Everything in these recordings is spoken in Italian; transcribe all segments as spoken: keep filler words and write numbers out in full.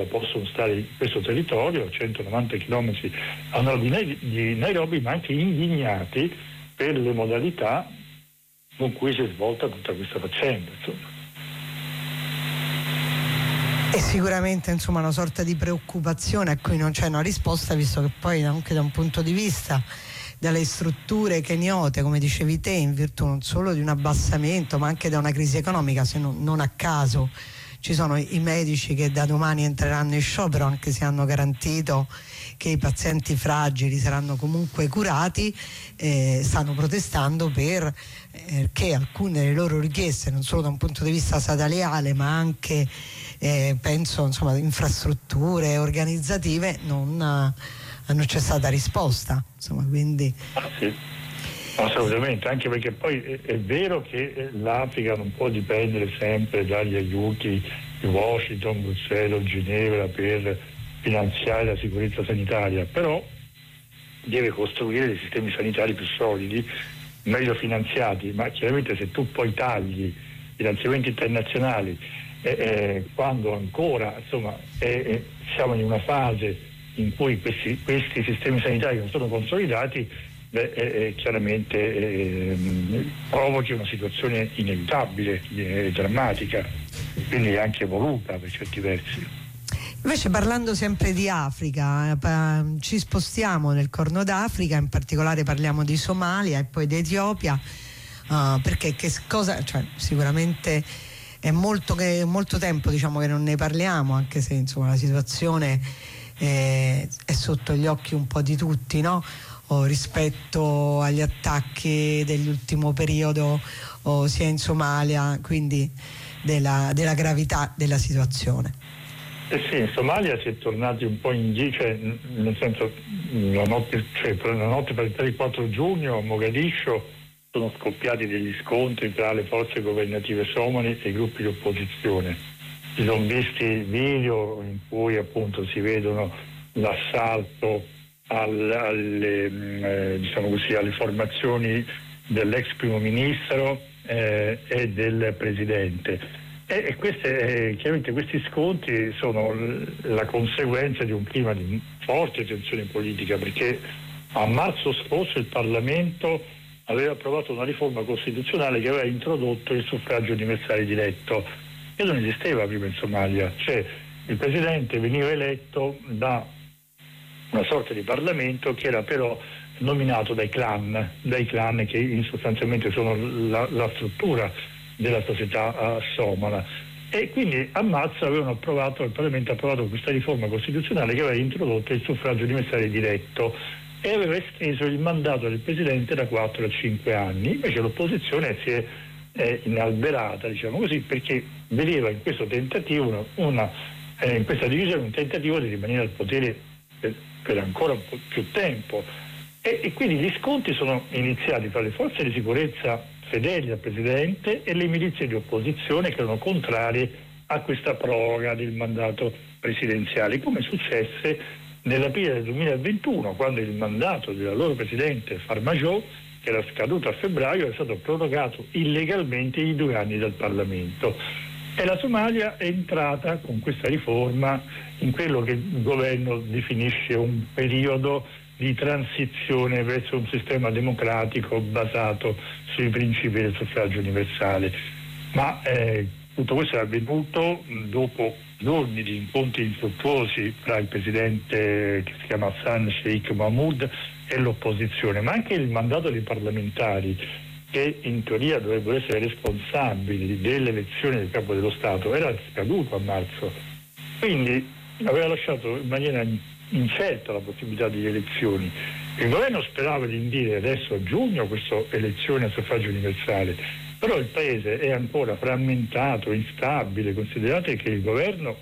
possono stare in questo territorio, centonovanta chilometri a nord di Nairobi, ma anche indignati per le modalità con cui si è svolta tutta questa faccenda, insomma. E sicuramente, insomma, una sorta di preoccupazione a cui non c'è una risposta, visto che poi anche da un punto di vista dalle strutture keniote, come dicevi te, in virtù non solo di un abbassamento ma anche da una crisi economica, se non, non a caso ci sono i medici che da domani entreranno in sciopero, anche se hanno garantito che i pazienti fragili saranno comunque curati, eh, stanno protestando per eh, che alcune delle loro richieste, non solo da un punto di vista salariale ma anche eh, penso insomma infrastrutture organizzative, non, eh, non c'è stata risposta, insomma, quindi ah, sì. Assolutamente, anche perché poi è, è vero che l'Africa non può dipendere sempre dagli aiuti di Washington, Bruxelles o Ginevra per finanziare la sicurezza sanitaria, però deve costruire dei sistemi sanitari più solidi, meglio finanziati, ma chiaramente se tu poi tagli finanziamenti internazionali eh, eh, quando ancora insomma eh, eh, siamo in una fase in cui questi, questi sistemi sanitari non sono consolidati, beh, eh, chiaramente eh, provochi una situazione inevitabile, eh, drammatica, quindi anche voluta per certi versi. Invece, parlando sempre di Africa, eh, ci spostiamo nel Corno d'Africa, in particolare parliamo di Somalia e poi di Etiopia, uh, perché che cosa, cioè, sicuramente è molto, che, molto tempo diciamo che non ne parliamo, anche se insomma la situazione eh, è sotto gli occhi un po' di tutti, no? O rispetto agli attacchi dell'ultimo periodo o sia in Somalia, quindi della, della gravità della situazione. Eh sì, in Somalia si è tornati un po' indietro, cioè, nel senso la notte, cioè, la notte per il quattro giugno a Mogadiscio sono scoppiati degli scontri tra le forze governative somali e i gruppi di opposizione. Si sono visti video in cui appunto si vedono l'assalto Alle, alle, eh, diciamo così, alle formazioni dell'ex primo ministro eh, e del presidente e, e queste, eh, chiaramente questi scontri sono l- la conseguenza di un clima di forte tensione politica, perché a marzo scorso il Parlamento aveva approvato una riforma costituzionale che aveva introdotto il suffragio universale diretto, che non esisteva prima in Somalia, cioè il presidente veniva eletto da una sorta di Parlamento che era però nominato dai clan, dai clan che sostanzialmente sono la, la struttura della società uh, somala. E quindi a marzo avevano approvato, il Parlamento ha approvato questa riforma costituzionale che aveva introdotto il suffragio universale diretto e aveva esteso il mandato del Presidente da quattro a cinque anni. Invece l'opposizione si è eh, inalberata, diciamo così, perché vedeva in questo tentativo una, una eh, in questa divisione un tentativo di rimanere al potere per, per ancora un po' più tempo e, e quindi gli scontri sono iniziati tra le forze di sicurezza fedeli al Presidente e le milizie di opposizione che erano contrarie a questa proroga del mandato presidenziale, come successe nell'aprile del duemilaventuno, quando il mandato del loro Presidente Farmajo, che era scaduto a febbraio, è stato prorogato illegalmente di due anni dal Parlamento. E la Somalia è entrata con questa riforma in quello che il governo definisce un periodo di transizione verso un sistema democratico basato sui principi del suffragio universale. Ma eh, tutto questo è avvenuto dopo giorni di incontri infruttuosi tra il presidente che si chiama Hassan Sheikh Mahmoud e l'opposizione, ma anche il mandato dei parlamentari che in teoria dovrebbero essere responsabili delle elezioni del capo dello Stato era scaduto a marzo, quindi aveva lasciato in maniera incerta la possibilità di elezioni. Il governo sperava di indire adesso a giugno queste elezioni a suffragio universale, però il paese è ancora frammentato, instabile. Considerate che il governo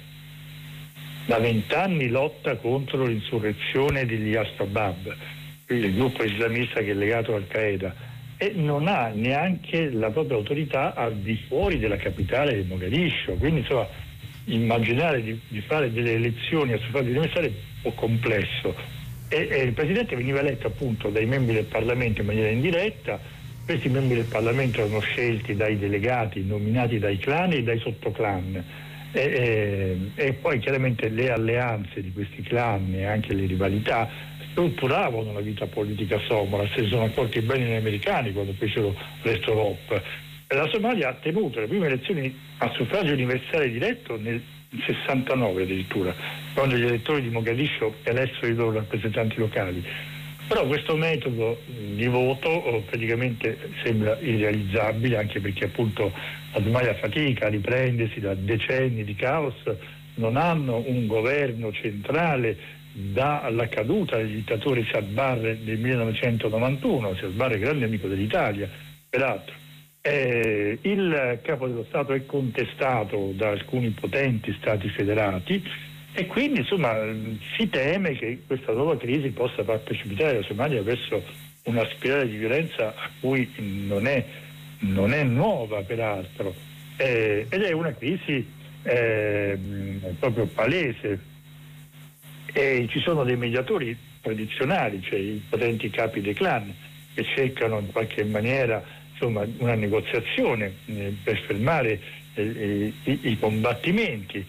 da vent'anni lotta contro l'insurrezione degli Al-Shabaab, il gruppo islamista che è legato al Qaeda, e non ha neanche la propria autorità al di fuori della capitale di Mogadiscio. Quindi insomma immaginare di, di fare delle elezioni a suffragio universale è un po' complesso e, e il Presidente veniva eletto appunto dai membri del Parlamento in maniera indiretta. Questi membri del Parlamento erano scelti dai delegati nominati dai clan e dai sottoclan E, e, e poi chiaramente le alleanze di questi clan e anche le rivalità strutturavano la vita politica somala. Se sono accorti bene gli americani quando fecero l'Estolop. La Somalia ha tenuto le prime elezioni a suffragio universale diretto nel sessantanove addirittura, quando gli elettori di Mogadiscio elessero i loro rappresentanti locali. Però questo metodo di voto praticamente sembra irrealizzabile, anche perché appunto la Somalia fatica a riprendersi da decenni di caos, non hanno un governo centrale dalla caduta del dittatore Siad Barre del millenovecentonovantuno. Siad Barre è grande amico dell'Italia, peraltro. Eh, il capo dello Stato è contestato da alcuni potenti stati federati e quindi insomma si teme che questa nuova crisi possa far precipitare la Somalia verso una spirale di violenza a cui non è, non è nuova peraltro, eh, ed è una crisi eh, proprio palese, e ci sono dei mediatori tradizionali, cioè i potenti capi dei clan, che cercano in qualche maniera insomma una negoziazione eh, per fermare eh, i, i combattimenti.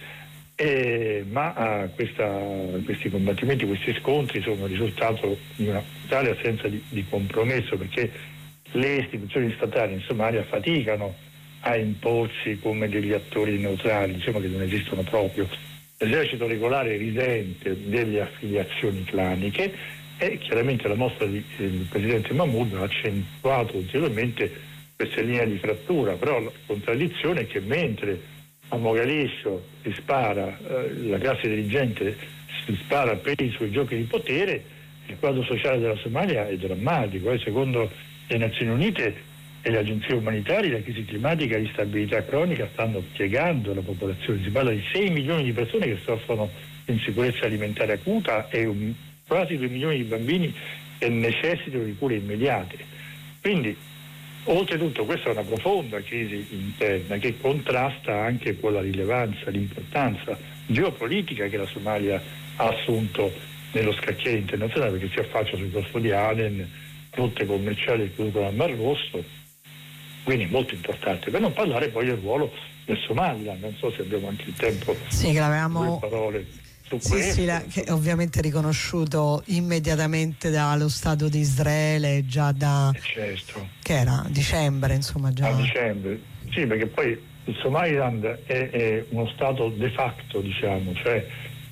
Eh, ma ah, questa, questi combattimenti, questi scontri sono il risultato di una totale assenza di, di compromesso, perché le istituzioni statali in Somalia faticano a imporsi come degli attori neutrali, diciamo che non esistono proprio. L'esercito regolare risente delle affiliazioni claniche e chiaramente la mossa del presidente Mahmoud ha accentuato ulteriormente queste linee di frattura, però la contraddizione è che mentre a Mogadiscio si spara, eh, la classe dirigente si spara per i suoi giochi di potere, il quadro sociale della Somalia è drammatico. Eh. Secondo le Nazioni Unite e le agenzie umanitarie, la crisi climatica e l'instabilità cronica stanno piegando la popolazione. Si parla di sei milioni di persone che soffrono di insicurezza alimentare acuta e un, quasi due milioni di bambini che necessitano di cure immediate. Quindi, oltretutto, questa è una profonda crisi interna che contrasta anche con la rilevanza, l'importanza geopolitica che la Somalia ha assunto nello scacchiere internazionale, perché si affaccia sul Golfo di Aden, rotte commerciali che conducono al Mar Rosso, quindi molto importante. Per non parlare poi del ruolo del Somaliland, non so se abbiamo anche il tempo. Sì, che l'avevamo... due parole. Sì, sì, la, che è ovviamente riconosciuto immediatamente dallo Stato di Israele già da certo. che era dicembre, insomma già. A dicembre, sì, perché poi il Somaliland è, è uno Stato de facto, diciamo, cioè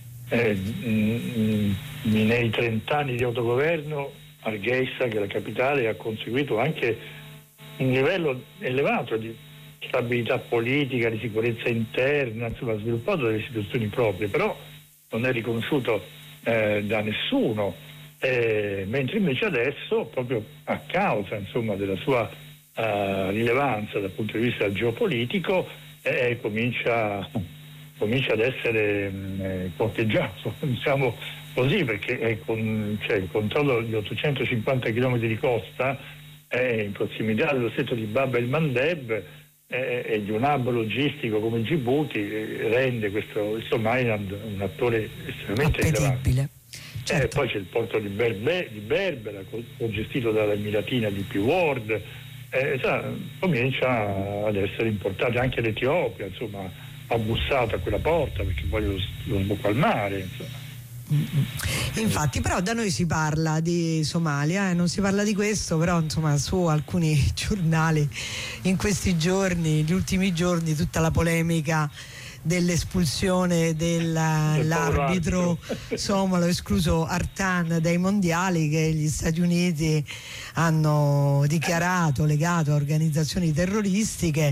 è, mh, nei trent'anni di autogoverno Hargeisa, che è la capitale, ha conseguito anche un livello elevato di stabilità politica, di sicurezza interna, insomma ha sviluppato delle istituzioni proprie, però non è riconosciuto eh, da nessuno, eh, mentre invece adesso, proprio a causa insomma della sua eh, rilevanza dal punto di vista geopolitico, eh, comincia, comincia ad essere eh, corteggiato, diciamo così, perché è con, cioè, il controllo di ottocentocinquanta chilometri di costa è in prossimità dello stretto di Bab el Mandeb e di un hub logistico come Djibouti, rende questo il Somaliland un attore estremamente rilevante. Certo. Eh, poi c'è il porto di, Berbe, di Berbera, gestito dalla Emiratina D P World, eh, sa, comincia ad essere importante. Anche l'Etiopia insomma ha bussato a quella porta perché vuole lo, lo sbocco al mare, insomma. Infatti, però da noi si parla di Somalia, eh, non si parla di questo, però insomma su alcuni giornali in questi giorni, gli ultimi giorni, tutta la polemica dell'espulsione dell'arbitro somalo escluso Artan dai mondiali, che gli Stati Uniti hanno dichiarato legato a organizzazioni terroristiche,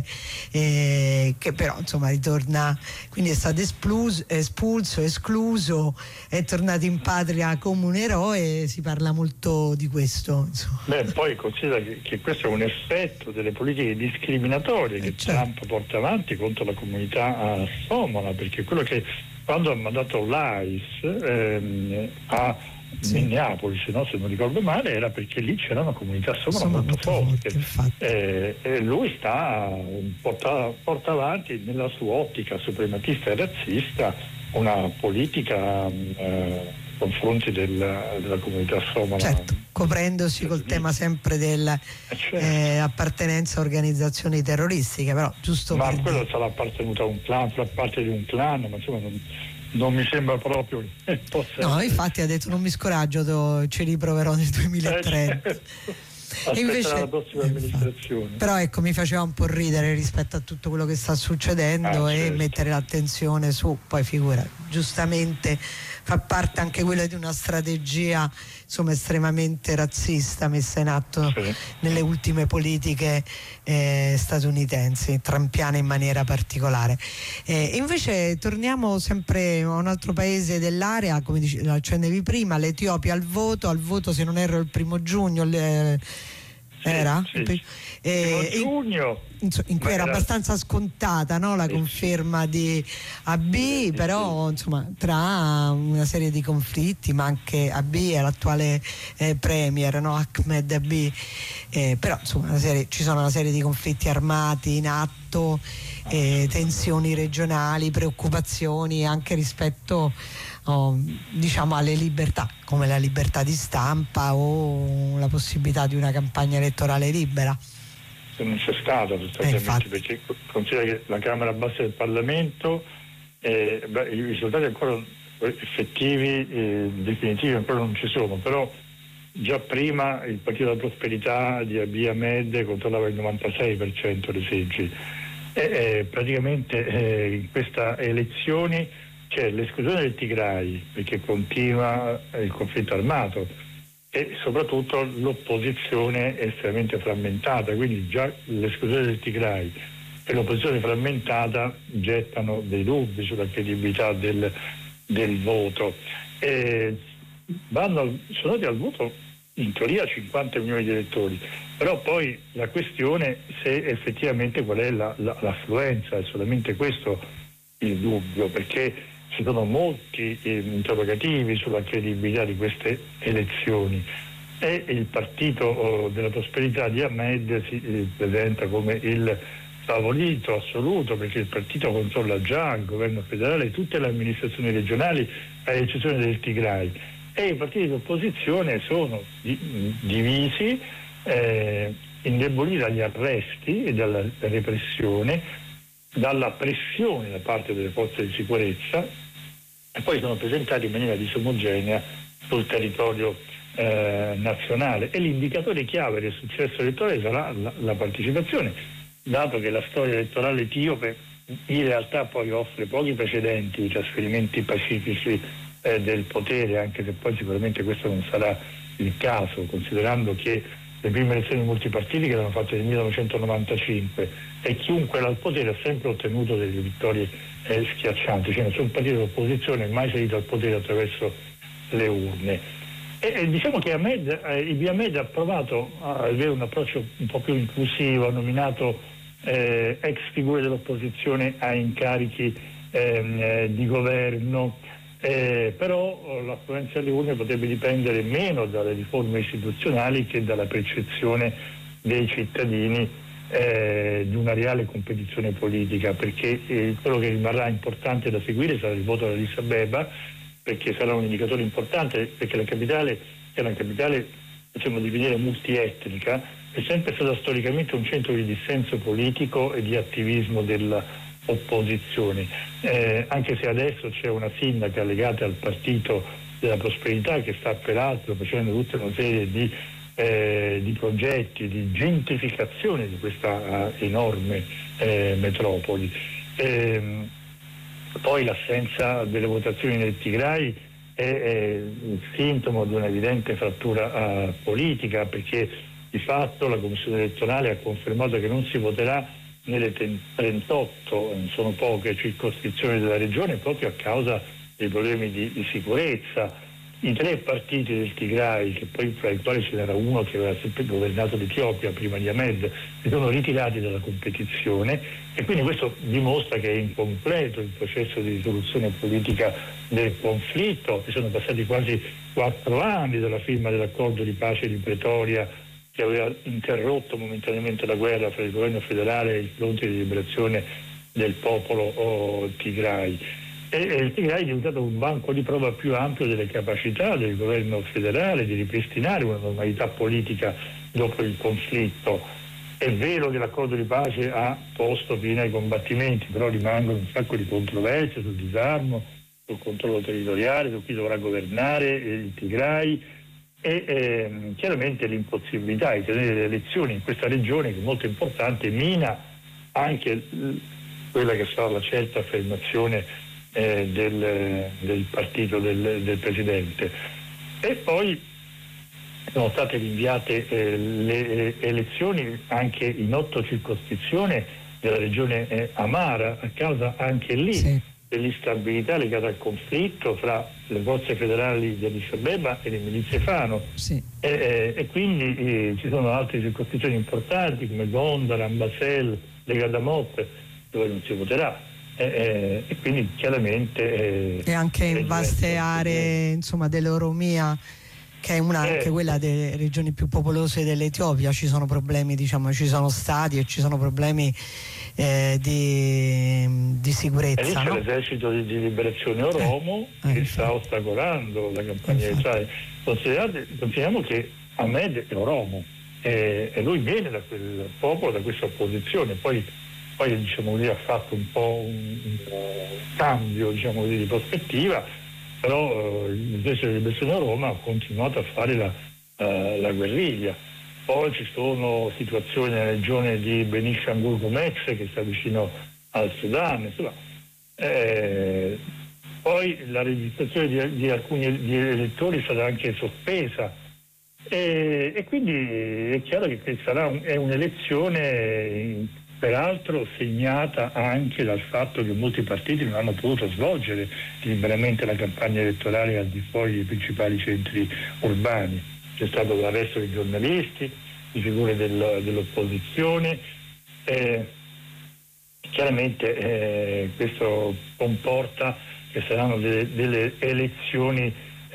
eh, che però insomma ritorna, quindi è stato espulso, espulso, escluso, è tornato in patria come un eroe. Si parla molto di questo, insomma. Beh, poi considera che, che questo è un effetto delle politiche discriminatorie che eh, certo. Trump porta avanti contro la comunità somala, perché quello che quando ha mandato l'A I S ehm, a sì. Minneapolis, no, se non ricordo male, era perché lì c'era una comunità somala molto, molto forte, forte eh, e lui sta porta, porta avanti nella sua ottica suprematista e razzista una politica eh, confronti del, della comunità somala, certo. coprendosi col tema sempre dell'appartenenza certo. a organizzazioni terroristiche, però giusto ma per quello dire. sarà appartenuto a un clan, fa parte di un clan, ma insomma non, non mi sembra proprio che possa no, essere. infatti ha detto non mi scoraggio, to, ci riproverò nel duemilatrenta. Eh, certo. E invece, la prossima eh, amministrazione. Però ecco, mi faceva un po' ridere rispetto a tutto quello che sta succedendo ah, e certo. mettere l'attenzione su, poi figura, giustamente fa parte anche quella di una strategia insomma estremamente razzista messa in atto sì. nelle ultime politiche eh, statunitensi, trampiane in maniera particolare. Eh, invece torniamo sempre a un altro paese dell'area, come dice, lo accennevi prima, l'Etiopia al voto, al voto se non erro il primo giugno, le, sì, era? Sì. Il primo, eh, giugno in, in cui era, era abbastanza scontata, no? La eh, conferma sì. di A B, sì, però sì. insomma tra una serie di conflitti, ma anche A B è l'attuale eh, premier, no? Ahmed A B, eh, però insomma una serie, ci sono una serie di conflitti armati in atto, eh, tensioni regionali, preoccupazioni anche rispetto oh, diciamo alle libertà, come la libertà di stampa o la possibilità di una campagna elettorale libera. Non c'è stato sostanzialmente, eh, perché considera che la Camera Bassa del Parlamento eh, beh, i risultati ancora effettivi, eh, definitivi ancora non ci sono, però già prima il Partito della Prosperità di Abiy Ahmed controllava il novantasei per cento dei seggi e eh, praticamente eh, in queste elezioni c'è l'esclusione del Tigray perché continua il conflitto armato e soprattutto l'opposizione è estremamente frammentata, quindi già l'esclusione del Tigray e l'opposizione frammentata gettano dei dubbi sulla credibilità del, del voto. E vanno, sono andati al voto in teoria cinquanta milioni di elettori, però poi la questione è se effettivamente qual è la, la, l'affluenza, è solamente questo il dubbio, perché ci sono molti eh, interrogativi sulla credibilità di queste elezioni e il Partito oh, della Prosperità di Ahmed si eh, presenta come il favorito assoluto perché il partito controlla già il governo federale e tutte le amministrazioni regionali a eccezione del Tigray e i partiti di opposizione sono di, divisi, eh, indeboliti dagli arresti e dalla repressione, dalla pressione da parte delle forze di sicurezza e poi sono presentati in maniera disomogenea sul territorio eh, nazionale e l'indicatore chiave del successo elettorale sarà la, la partecipazione, dato che la storia elettorale etiope in realtà poi offre pochi precedenti di trasferimenti pacifici eh, del potere, anche se poi sicuramente questo non sarà il caso, considerando che le prime elezioni multipartitiche erano fatte nel millenovecentonovantacinque e chiunque era al potere ha sempre ottenuto delle vittorie eh, schiaccianti, cioè nessun partito dell'opposizione è mai salito al potere attraverso le urne. E, e diciamo che Ahmed, eh, Abiy Ahmed ha provato a avere un approccio un po' più inclusivo, ha nominato eh, ex figure dell'opposizione a incarichi ehm, eh, di governo, Eh, però l'affluenza alle urne potrebbe dipendere meno dalle riforme istituzionali che dalla percezione dei cittadini eh, di una reale competizione politica, perché eh, quello che rimarrà importante da seguire sarà il voto ad Addis Abeba, perché sarà un indicatore importante, perché la capitale è una capitale, possiamo definire multietnica, è sempre stata storicamente un centro di dissenso politico e di attivismo della opposizione, eh, anche se adesso c'è una sindaca legata al Partito della Prosperità che sta peraltro facendo tutta una serie di, eh, di progetti di gentrificazione di questa uh, enorme eh, metropoli. Eh, poi l'assenza delle votazioni nel Tigray è, è il sintomo di un'evidente frattura uh, politica, perché di fatto la Commissione elettorale ha confermato che non si voterà nelle trentotto, non sono poche, circoscrizioni della regione proprio a causa dei problemi di, di sicurezza. I tre partiti del Tigray, che poi fra i quali ce n'era uno che aveva sempre governato l'Etiopia prima di Ahmed, si sono ritirati dalla competizione e quindi questo dimostra che è incompleto il processo di risoluzione politica del conflitto. E sono passati quasi quattro anni dalla firma dell'accordo di pace di Pretoria che aveva interrotto momentaneamente la guerra fra il governo federale e i fronti di liberazione del popolo oh, Tigray. e, e il Tigray è diventato un banco di prova più ampio delle capacità del governo federale di ripristinare una normalità politica dopo il conflitto. È vero che l'accordo di pace ha posto fine ai combattimenti, però rimangono un sacco di controversie sul disarmo, sul controllo territoriale, su chi dovrà governare il Tigray e eh, chiaramente l'impossibilità di tenere le elezioni in questa regione, che è molto importante, mina anche quella che sarà la certa affermazione eh, del, del partito del, del Presidente. E poi sono state rinviate eh, le elezioni anche in otto circoscrizioni della regione eh, Amara, a causa anche lì sì. dell'instabilità legata al conflitto fra le forze federali di Addis Abeba e le milizie Fano. Sì. E, eh, e quindi eh, ci sono altre circoscrizioni importanti come Gondar, Ambasel, Legadamot, dove non si voterà. E, eh, e quindi chiaramente... Eh, e anche in vaste aree, insomma, dell'Oromia, che è una, anche quella delle regioni più popolose dell'Etiopia, ci sono problemi, diciamo, ci sono stati e ci sono problemi eh, di, di sicurezza. E lì c'è no? l'esercito di, di liberazione Oromo eh, che eh, sta ostacolando la campagna elettorale. Consideriamo che Ahmed è Oromo e, e lui viene da quel popolo, da questa opposizione, poi, poi diciamo così, ha fatto un po' un, un cambio, diciamo così, di prospettiva. Però eh, l'esercito di liberazione a Roma ha continuato a fare la, uh, la guerriglia. Poi ci sono situazioni nella regione di Benishangul Gumez, che sta vicino al Sudan, insomma. Eh, poi la registrazione di, di alcuni di elettori è stata anche sospesa e, e quindi è chiaro che sarà un, è un'elezione peraltro segnata anche dal fatto che molti partiti non hanno potuto svolgere liberamente la campagna elettorale al di fuori dei principali centri urbani. C'è stato l'arresto dei giornalisti, di figure del, dell'opposizione. Eh, chiaramente eh, questo comporta che saranno delle, delle elezioni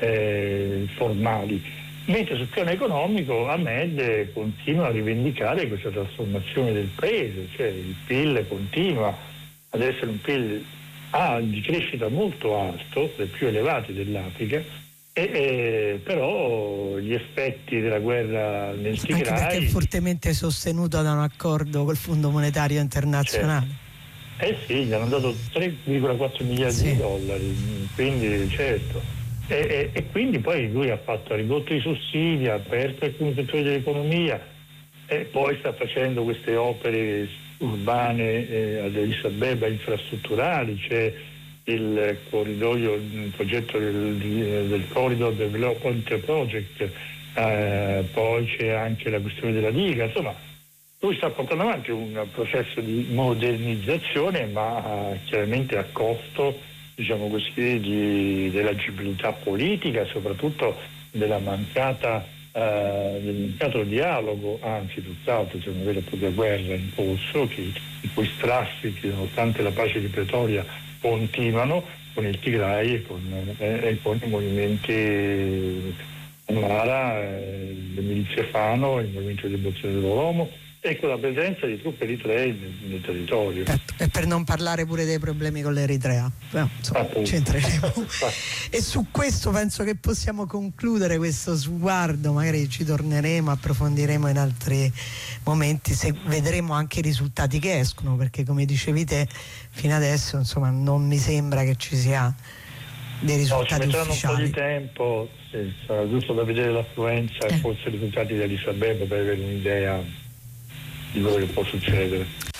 eh, formali. Mentre sul piano economico Ahmed continua a rivendicare questa trasformazione del paese, cioè il P I L continua ad essere un P I L ah, di crescita molto alto, tra i più elevati dell'Africa, e, e, però gli effetti della guerra nel Tigray... Anche perché è fortemente sostenuto da un accordo col Fondo Monetario Internazionale. Certo. Eh sì, gli hanno dato tre virgola quattro miliardi sì. di dollari, quindi certo... E, e, e quindi poi lui ha fatto ha ridotto i sussidi, ha aperto alcuni settori dell'economia e poi sta facendo queste opere urbane eh, ad Addis Abeba infrastrutturali, c'è il corridoio, il progetto del, del Corridor Development Project, eh, poi c'è anche la questione della diga, insomma lui sta portando avanti un processo di modernizzazione, ma eh, chiaramente a costo, diciamo così, di, dell'agibilità politica, soprattutto della mancata, eh, del mancato dialogo, anzi tutt'altro, c'è una vera e propria guerra in corso, che, i cui strascichi, nonostante la pace di Pretoria, continuano con il Tigray e con, eh, e con i movimenti Amara, eh, le milizie Fano, il movimento di liberazione dell'Oromo, e con la presenza di truppe eritree nel, nel territorio. Certo. E per non parlare pure dei problemi con l'Eritrea, no, insomma, ci entreremo. E su questo penso che possiamo concludere questo sguardo, magari ci torneremo, approfondiremo in altri momenti, se vedremo anche i risultati che escono, perché come dicevi te, fino adesso insomma non mi sembra che ci sia dei risultati no, ci ufficiali. Un po' di tempo, sì, sarà giusto da vedere l'affluenza eh. e forse i risultati di Addis Abeba per avere un'idea di quello che può succedere.